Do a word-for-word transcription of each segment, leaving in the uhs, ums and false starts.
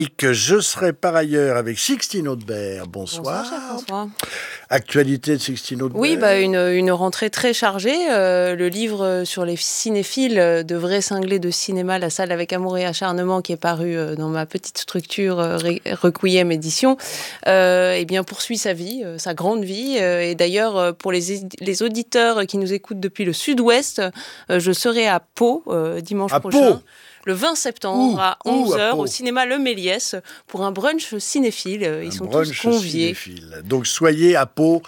que je serai par ailleurs avec Sixtine Audebert. Bonsoir. Bonsoir, cher François. Actualité de Sixtine Audebert. Oui, bah une, une rentrée très chargée. Euh, le livre sur les cinéphiles euh, de vrais cinglés de cinéma, La salle avec amour et acharnement, qui est paru euh, dans ma petite structure euh, Requiem Édition, euh, eh bien poursuit sa vie, euh, sa grande vie. Euh, et d'ailleurs, euh, pour les, les auditeurs qui nous écoutent depuis le sud-ouest, euh, je serai à Pau euh, dimanche à prochain. Pau. Le vingt septembre Ouh, à ouh, onze à heures Pau. au cinéma Le Méliès pour un brunch cinéphile. Ils Un sont tous conviés. Cinéphile. Donc soyez à Pau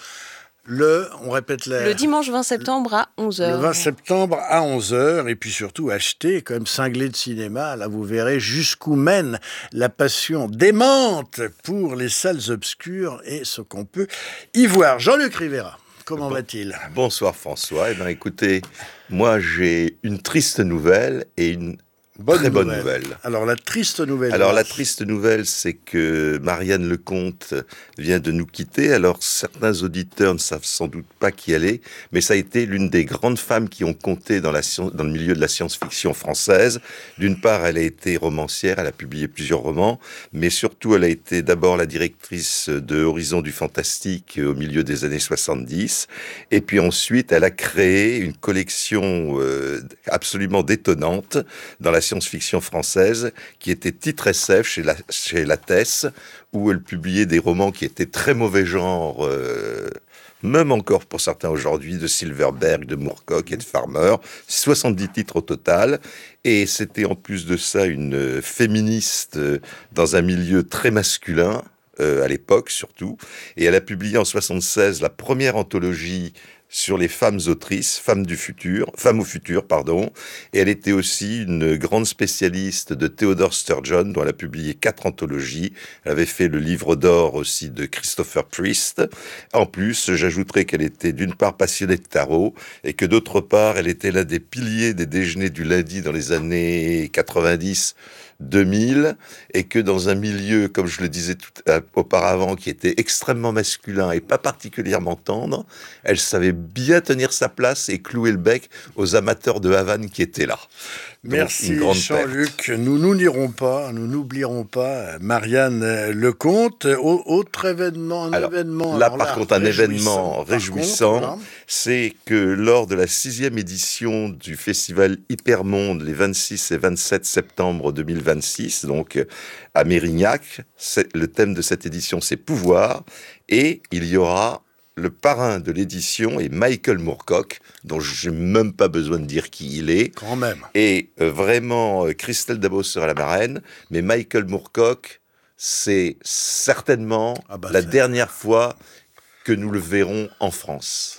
le, on répète la... Le dimanche vingt septembre à onze heures. Le vingt septembre à onze heures. Et puis surtout, achetez quand même cinglé de cinéma. Là, vous verrez jusqu'où mène la passion démente pour les salles obscures et ce qu'on peut y voir. Jean-Luc Rivera. Comment bon, va-t-il ? Bonsoir François. Eh bien, écoutez, moi j'ai une triste nouvelle et une bonne très nouvelle. bonne nouvelle. Alors la triste nouvelle. Alors la triste nouvelle, c'est que Marianne Lecomte vient de nous quitter. Alors certains auditeurs ne savent sans doute pas qui elle est, mais ça a été l'une des grandes femmes qui ont compté dans, la, dans le milieu de la science-fiction française. D'une part, elle a été romancière, elle a publié plusieurs romans, mais surtout elle a été d'abord la directrice de Horizon du Fantastique au milieu des années soixante-dix, et puis ensuite elle a créé une collection euh, absolument détonnante dans la science-fiction française, qui était Titre S F chez, la, chez Lattès, où elle publiait des romans qui étaient très mauvais genre, euh, même encore pour certains aujourd'hui, de Silverberg, de Moorcock et de Farmer, soixante-dix titres au total, et c'était en plus de ça une féministe dans un milieu très masculin, euh, à l'époque surtout, et elle a publié en soixante-seize la première anthologie sur les femmes autrices, femmes du futur, femmes au futur, pardon. Et elle était aussi une grande spécialiste de Theodore Sturgeon, dont elle a publié quatre anthologies. Elle avait fait le livre d'or aussi de Christopher Priest. En plus, j'ajouterais qu'elle était d'une part passionnée de tarot et que d'autre part, elle était l'un des piliers des déjeuners du lundi dans les années quatre-vingt-dix, deux mille, et que dans un milieu, comme je le disais tout, euh, auparavant, qui était extrêmement masculin et pas particulièrement tendre, elle savait bien tenir sa place et clouer le bec aux amateurs de Havane qui étaient là. Donc, merci Jean-Luc. Nous nous n'irons pas, nous n'oublierons pas Marianne Lecomte. Autre événement, un alors, événement. Là, alors par là, contre, un événement réjouissant, contre, c'est que lors de la sixième édition du festival Hypermonde, les vingt-six et vingt-sept septembre deux mille vingt-six, donc à Mérignac, le thème de cette édition, c'est pouvoir, et il y aura le parrain de l'édition est Michael Moorcock, dont je n'ai même pas besoin de dire qui il est. Quand même. Et euh, vraiment, euh, Christelle Dabos sera la marraine, mais Michael Moorcock, c'est certainement ah bah, la c'est... dernière fois que nous le verrons en France.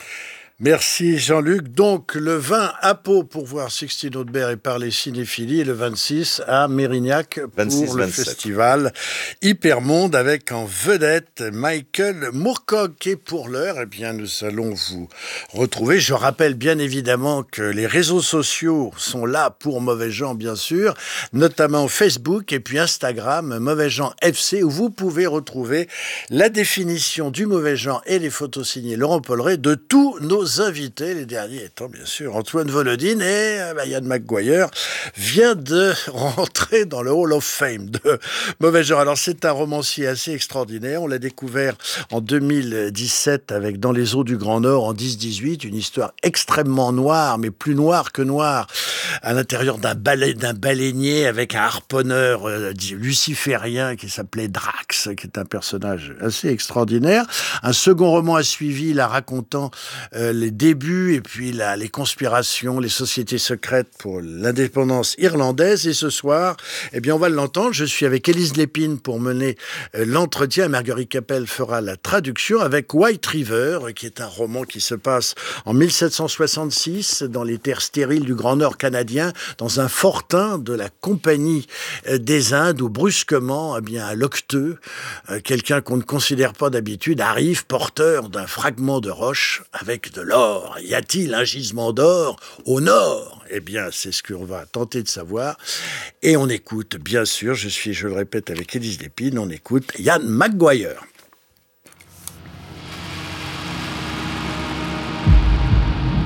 Merci Jean-Luc. Donc le vingt à Pau pour voir Sixtine Audebert et parler cinéphilie, et le vingt-six à Mérignac pour vingt-six, le vingt-sept. Festival Hypermonde avec en vedette Michael Moorcock. Et pour l'heure, eh bien, nous allons vous retrouver. Je rappelle bien évidemment que les réseaux sociaux sont là pour Mauvais Gens, bien sûr, notamment Facebook et puis Instagram, Mauvais Gens F C, où vous pouvez retrouver la définition du mauvais genre et les photos signées Laurent Polleret de tous nos invités, les derniers étant bien sûr Antoine Volodine et euh, bah, Yann McGuire vient de rentrer dans le Hall of Fame de Mauvais Genre. Alors c'est un romancier assez extraordinaire, on l'a découvert en deux mille dix-sept avec Dans les eaux du Grand Nord en dix dix-huit, une histoire extrêmement noire, mais plus noire que noire, à l'intérieur d'un, balai, d'un baleinier avec un harponneur euh, luciférien qui s'appelait Drax, qui est un personnage assez extraordinaire. Un second roman a suivi, la racontant euh, les débuts et puis la, les conspirations, les sociétés secrètes pour l'indépendance irlandaise. Et ce soir, eh bien, on va l'entendre. Je suis avec Élise Lépine pour mener euh, l'entretien. Marguerite Capel fera la traduction avec White River, qui est un roman qui se passe en mille sept cent soixante-six dans les terres stériles du Grand Nord canadien, dans un fortin de la Compagnie euh, des Indes, où brusquement, eh bien, un loqueteux, euh, quelqu'un qu'on ne considère pas d'habitude, arrive porteur d'un fragment de roche avec de l'or. Y a-t-il un gisement d'or au nord ? Eh bien, c'est ce qu'on va tenter de savoir. Et on écoute, bien sûr, je suis, je le répète, avec Élise Lépine, on écoute Yann McGuire.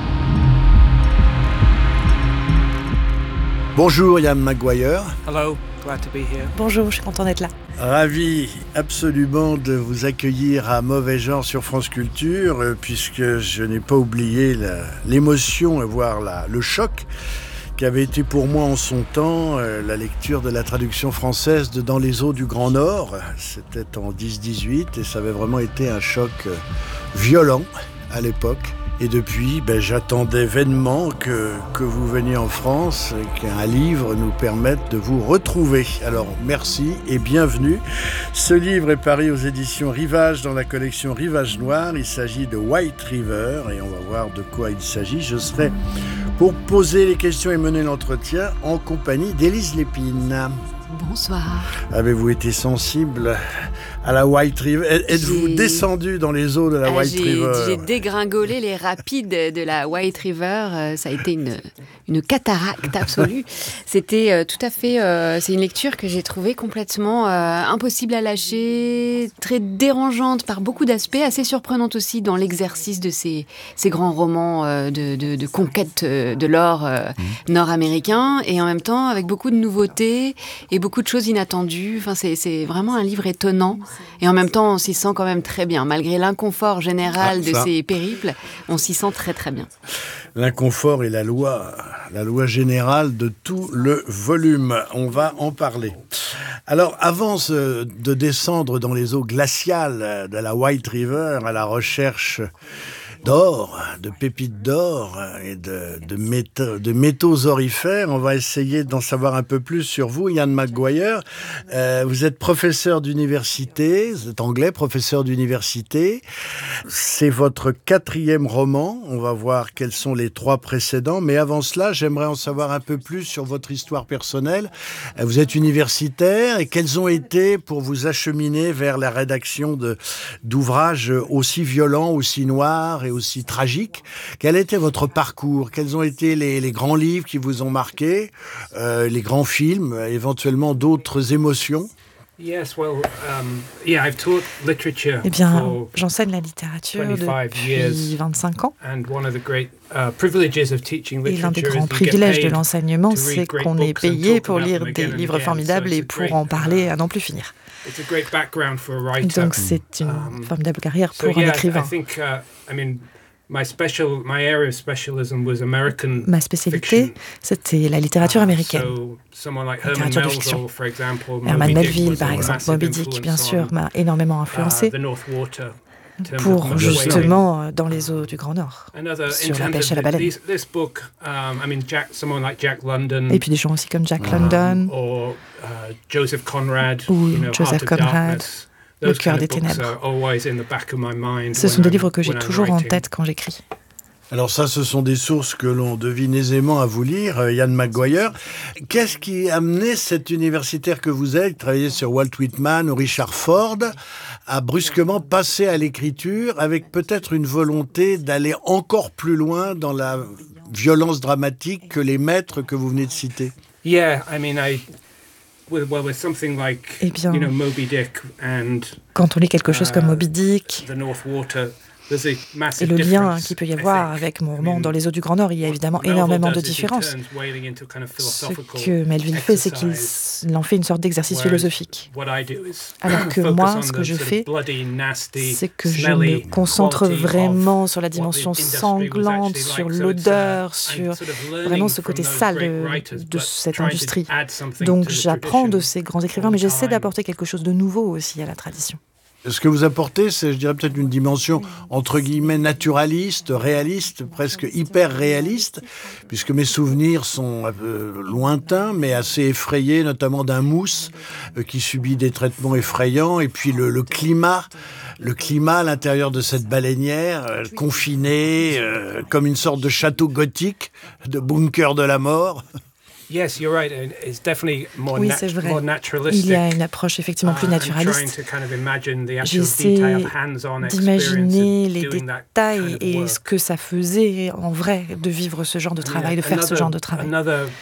Bonjour Yann McGuire. Hello. Bonjour, je suis content d'être là. Ravi absolument de vous accueillir à Mauvais Genre sur France Culture, euh, puisque je n'ai pas oublié la, l'émotion, voire la, le choc qui avait été pour moi en son temps euh, la lecture de la traduction française de Dans les eaux du Grand Nord. C'était en dix dix-huit et ça avait vraiment été un choc euh, violent à l'époque. Et depuis, ben, j'attendais vainement que, que vous veniez en France et qu'un livre nous permette de vous retrouver. Alors, merci et bienvenue. Ce livre est paru aux éditions Rivage dans la collection Rivage Noir. Il s'agit de White River et on va voir de quoi il s'agit. Je serai pour poser les questions et mener l'entretien en compagnie d'Élise Lépine. Bonsoir. Avez-vous été sensible à la White River? Êtes-vous j'ai... descendu dans les eaux de la ah, White j'ai, River? J'ai dégringolé les rapides de la White River. Ça a été une, une cataracte absolue. C'était euh, tout à fait... Euh, c'est une lecture que j'ai trouvée complètement euh, impossible à lâcher, très dérangeante par beaucoup d'aspects, assez surprenante aussi dans l'exercice de ces, ces grands romans euh, de, de, de conquête de l'or euh, mmh. nord-américain, et en même temps avec beaucoup de nouveautés et beaucoup de choses inattendues. Enfin, c'est, c'est vraiment un livre étonnant. Et en même temps, on s'y sent quand même très bien. Malgré l'inconfort général ah, de ces périples, on s'y sent très très bien. L'inconfort est la loi, la loi générale de tout le volume. On va en parler. Alors, avant de descendre dans les eaux glaciales de la White River à la recherche d'or, de pépites d'or et de, de, métaux, de métaux orifères, on va essayer d'en savoir un peu plus sur vous, Ian McGuire. Euh, vous êtes professeur d'université, vous êtes anglais, professeur d'université. C'est votre quatrième roman. On va voir quels sont les trois précédents. Mais avant cela, j'aimerais en savoir un peu plus sur votre histoire personnelle. Vous êtes universitaire et quels ont été pour vous acheminer vers la rédaction de, d'ouvrages aussi violents, aussi noirs et aussi tragique. Quel était votre parcours? Quels ont été les, les grands livres qui vous ont marqué, euh, les grands films, éventuellement d'autres émotions? Yes, well, um, yeah, I've taught literature eh bien, j'enseigne la littérature depuis vingt-cinq ans. And one of the great uh, privileges of teaching literature et l'un des grands privilèges de l'enseignement, c'est qu'on est payé pour lire des livres formidables et pour en parler à n'en plus finir. Donc c'est une um, formidable carrière pour so, yeah, un écrivain. I think, uh, I mean, My special, my area of specialism was American Ma spécialité, fiction. C'était la littérature américaine. Uh, so, like la littérature de fiction. Example, Herman Melville, par exemple, Moby Dick, bien sûr, m'a énormément influencé uh, pour justement dans les eaux du Grand Nord, sur la pêche à la baleine. This, this book, um, I mean, Jack, someone like Jack London, et puis des gens aussi comme Jack London, um, or, uh, Joseph Conrad, ou you know, Joseph Conrad. Le cœur des ténèbres. Ce sont des livres que j'ai toujours en tête quand j'écris. Alors ça, ce sont des sources que l'on devine aisément à vous lire, Ian McGuire. Qu'est-ce qui a amené cet universitaire que vous êtes, travaillé sur Walt Whitman ou Richard Ford, à brusquement passer à l'écriture avec peut-être une volonté d'aller encore plus loin dans la violence dramatique que les maîtres que vous venez de citer? Yeah, I mean, I... Well, with something like, eh bien, you know, Moby Dick and, quand on lit quelque chose comme Moby Dick, uh, the North Water, et le lien qu'il peut y avoir avec mon roman Dans les eaux du Grand Nord, il y a évidemment énormément de différences. Ce que Melville fait, c'est qu'il en fait une sorte d'exercice philosophique. Alors que moi, ce que je fais, c'est que je me concentre vraiment sur la dimension sanglante, sur l'odeur, sur vraiment ce côté sale de cette industrie. Donc j'apprends de ces grands écrivains, mais j'essaie d'apporter quelque chose de nouveau aussi à la tradition. Ce que vous apportez, c'est, je dirais, peut-être une dimension, entre guillemets, naturaliste, réaliste, presque hyper réaliste, puisque mes souvenirs sont euh, lointains, mais assez effrayés, notamment d'un mousse euh, qui subit des traitements effrayants, et puis le, le climat, le climat à l'intérieur de cette baleinière, euh, confiné, euh, comme une sorte de château gothique, de bunker de la mort. Yes, you're right. It's definitely more, oui, c'est vrai. more naturalistic. Il y a une approche effectivement plus naturaliste. J'essaie d'imaginer les détails et ce que ça faisait en vrai de vivre ce genre de travail, de faire ce genre de travail.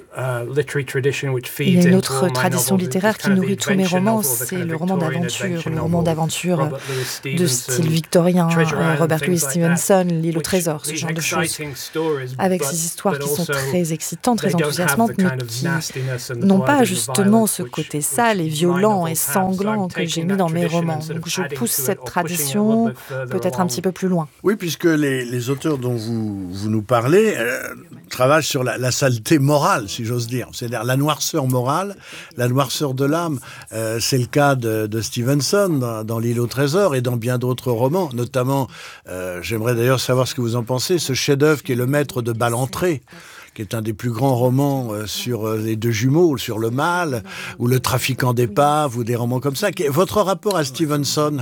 Il y a une autre tradition littéraire qui nourrit tous mes romans, c'est le roman d'aventure, le roman d'aventure de style victorien, Robert Louis Stevenson, L'île au trésor, ce genre de choses, avec ces histoires qui sont très excitantes, très enthousiasmantes, mais qui n'ont pas justement ce côté sale et violent et sanglant que j'ai mis dans mes romans. Donc je pousse cette tradition peut-être un petit peu plus loin. Oui, puisque les, les auteurs dont vous, vous nous parlez euh, travaillent sur la, la saleté morale, si j'ose dire. C'est-à-dire la noirceur morale, la noirceur de l'âme. Euh, c'est le cas de, de Stevenson dans, dans L'île au trésor et dans bien d'autres romans. Notamment, euh, j'aimerais d'ailleurs savoir ce que vous en pensez, ce chef-d'œuvre qui est Le Maître de Ballantrae, qui est un des plus grands romans euh, sur euh, les deux jumeaux, sur le mal, ou Le trafiquant d'épaves, ou des romans comme ça. Votre rapport à Stevenson?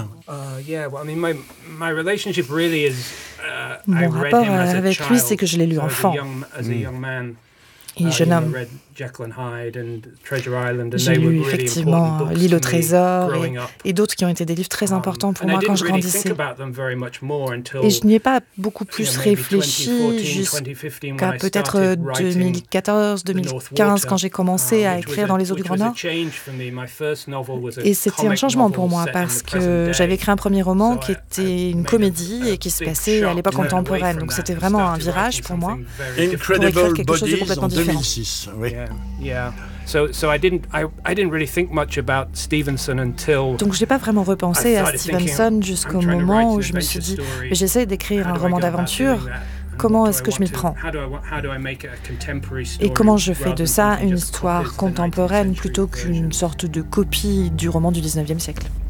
Mon rapport avec lui, c'est que je l'ai lu enfant. Mm. Et jeune homme. J'ai lu effectivement L'île au trésor et, et d'autres qui ont été des livres très importants pour moi quand je grandissais. Et je n'y ai pas beaucoup plus réfléchi jusqu'à peut-être deux mille quatorze, deux mille quinze quand j'ai commencé à écrire dans Les eaux du Grand Nord. Et c'était un changement pour moi parce que j'avais écrit un premier roman qui était une comédie et qui se passait à l'époque contemporaine. Donc c'était vraiment un virage pour moi pour écrire quelque chose de complètement différent. Oui. Yeah, yeah. So, so I didn't, I, I didn't really think much about Stevenson until. Donc, je n'ai pas vraiment repensé à Stevenson jusqu'au moment où je me suis dit, j'essaie d'écrire un roman d'aventure. Comment est-ce que je m'y prends? Et comment je fais de ça une histoire contemporaine plutôt qu'une sorte de copie du roman du dix-neuvième siècle?